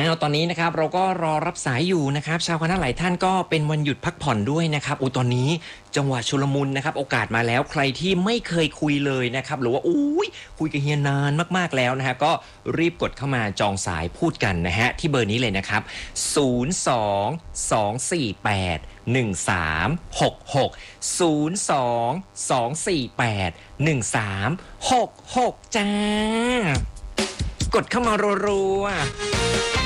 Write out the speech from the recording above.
ตอนนี้นะครับเราก็รอรับสายอยู่นะครับชาวคณะหลายท่านก็เป็นวันหยุดพักผ่อนด้วยนะครับตอนนี้จังหวะชุลมุนนะครับโอกาสมาแล้วใครที่ไม่เคยคุยเลยนะครับหรือว่าคุยกับเฮียนานมากๆแล้วนะฮะก็รีบกดเข้ามาจองสายพูดกันนะฮะที่เบอร์นี้เลยนะครับ02-248-1366 02-248-1366จ้ากดเข้ามารัวๆ